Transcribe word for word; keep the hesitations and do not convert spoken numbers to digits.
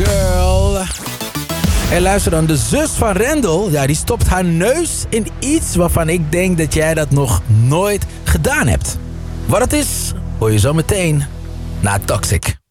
Girl. En luister dan, de zus van Randall, ja, die stopt haar neus in iets waarvan ik denk dat jij dat nog nooit gedaan hebt. Wat het is, hoor je zo meteen na Toxic.